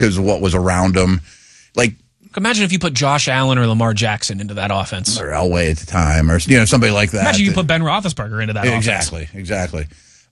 because of what was around him. Like, imagine if you put Josh Allen or Lamar Jackson into that offense. Or Elway at the time, or somebody like that. Imagine you put Ben Roethlisberger into that offense. Exactly.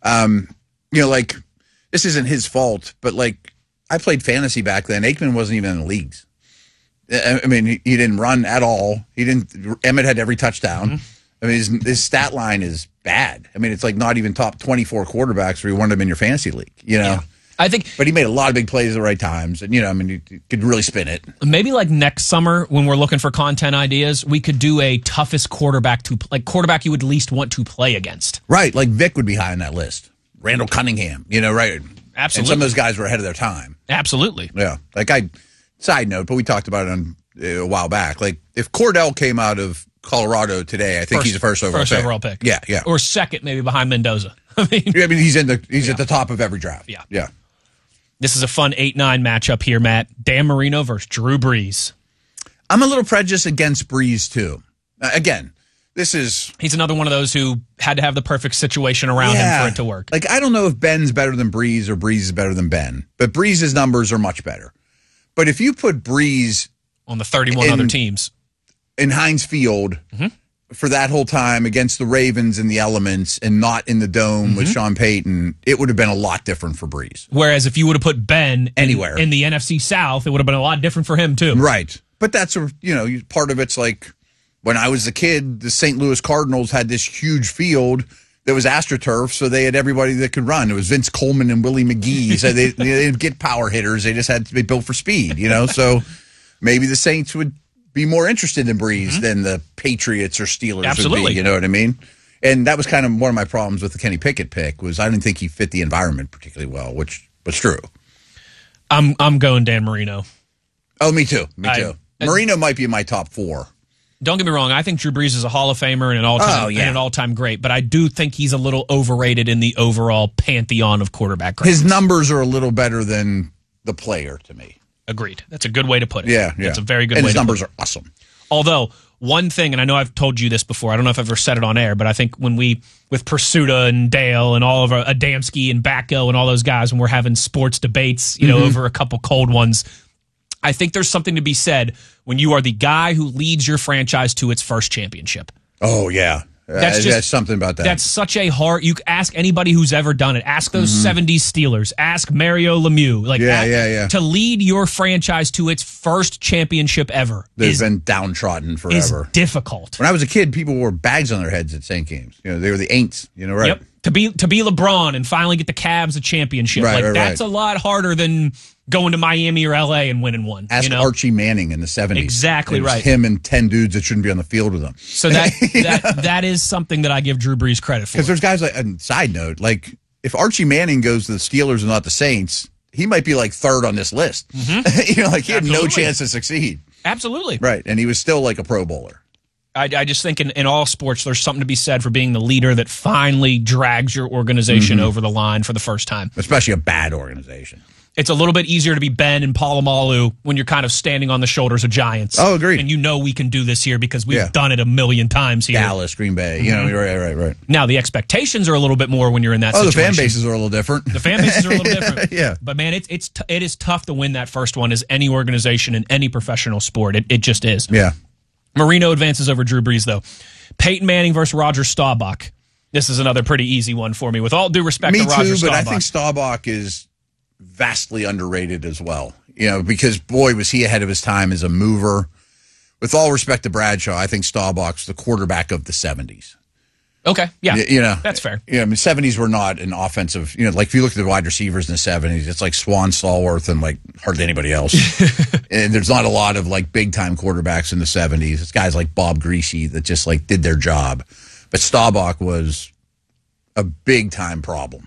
Like, this isn't his fault, but like, I played fantasy back then. Aikman wasn't even in the leagues. I mean, he didn't run at all. Emmett had every touchdown. Mm-hmm. I mean, his stat line is bad. I mean, it's like not even top 24 quarterbacks where you wanted him in your fantasy league, Yeah. But he made a lot of big plays at the right times, and he could really spin it. Maybe like next summer when we're looking for content ideas, we could do a toughest quarterback quarterback you would least want to play against. Right, like Vic would be high on that list. Randall Cunningham, right? Absolutely. And some of those guys were ahead of their time. Absolutely. Yeah. Side note, but we talked about it a while back. Like, if Cordell came out of Colorado today, I think he's the first overall pick. Yeah. Or second, maybe behind Mendoza. I mean, he's at the top of every draft. Yeah. This is a fun 8-9 matchup here, Matt. Dan Marino versus Drew Brees. I'm a little prejudiced against Brees, too. Again, he's another one of those who had to have the perfect situation around him for it to work. Like, I don't know if Ben's better than Brees or Brees is better than Ben, but Brees' numbers are much better. But if you put Brees on the 31 other teams in Heinz Field for that whole time against the Ravens and the elements and not in the dome with Sean Payton, it would have been a lot different for Brees. Whereas if you would have put Ben anywhere in the NFC South, it would have been a lot different for him too. Right. But that's, part of it's like when I was a kid, the St. Louis Cardinals had this huge field that was AstroTurf, so they had everybody that could run. It was Vince Coleman and Willie McGee. So they didn't get power hitters. They just had to be built for speed, So maybe the Saints would be more interested in Brees than the Patriots or Steelers would be, you know what I mean? And that was kind of one of my problems with the Kenny Pickett pick, was I didn't think he fit the environment particularly well, which was true. I'm going Dan Marino. Oh, me too. Marino might be in my top 4. Don't get me wrong. I think Drew Brees is a Hall of Famer and an all-time great, but I do think he's a little overrated in the overall pantheon of quarterback greatness. His numbers are a little better than the player to me. Agreed. That's a good way to put it. Yeah. That's a very good way to put it. And his numbers are awesome. Although, one thing, and I know I've told you this before, I don't know if I've ever said it on air, but I think when with Pursuta and Dale and all of Adamski and Backo and all those guys, when we're having sports debates, over a couple cold ones, I think there's something to be said when you are the guy who leads your franchise to its first championship. Oh, yeah. That's something about that. That's such a hard. You ask anybody who's ever done it. Ask those 70s Steelers. Ask Mario Lemieux. To lead your franchise to its first championship ever. They've been downtrodden forever. Is difficult. When I was a kid, people wore bags on their heads at St. Games. They were the Aints. Right? Yep. To be LeBron and finally get the Cavs a championship. That's a lot harder than going to Miami or LA and winning one. Ask Archie Manning in the 70s. Exactly right. Him and 10 dudes that shouldn't be on the field with him. So that is something that I give Drew Brees credit for. Because there's guys side note, if Archie Manning goes to the Steelers and not the Saints, he might be third on this list. He had no chance to succeed. Absolutely. Right. And he was still a Pro Bowler. I just think in all sports, there's something to be said for being the leader that finally drags your organization over the line for the first time. Especially a bad organization. It's a little bit easier to be Ben and Polamalu when you're kind of standing on the shoulders of giants. Oh, agreed. And we can do this here because we've done it a million times here. Dallas, Green Bay. Right. Now, the expectations are a little bit more when you're in that situation. The fan bases are a little different. The fan bases are a little different. Yeah. But, man, it is tough to win that first one as any organization in any professional sport. It just is. Yeah. Marino advances over Drew Brees, though. Peyton Manning versus Roger Staubach. This is another pretty easy one for me. With all due respect to Roger Staubach. But I think Staubach is vastly underrated as well. Because, boy, was he ahead of his time as a mover. With all respect to Bradshaw, I think Staubach's the quarterback of the 70s. Okay, yeah. That's fair. 70s were not an offensive, if you look at the wide receivers in the 70s, it's like Swan Stallworth and hardly anybody else. And there's not a lot of big-time quarterbacks in the 70s. It's guys like Bob Greasy that just did their job. But Staubach was a big-time problem.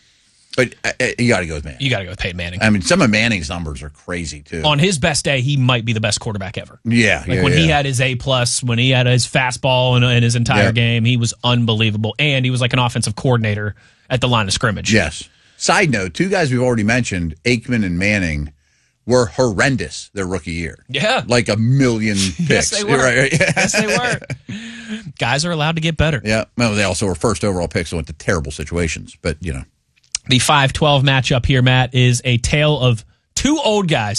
But you got to go with Manning. You got to go with Peyton Manning. I mean, some of Manning's numbers are crazy, too. On his best day, he might be the best quarterback ever. Yeah. When he had his A+, when he had his fastball in his entire game, he was unbelievable. And he was like an offensive coordinator at the line of scrimmage. Yes. Side note, two guys we've already mentioned, Aikman and Manning, were horrendous their rookie year. Yeah. Like a million picks. Yes, they were. Right. Yes, they were. Guys are allowed to get better. Yeah. Well, they also were first overall picks and went to terrible situations. But, The 5-12 matchup here, Matt, is a tale of two old guys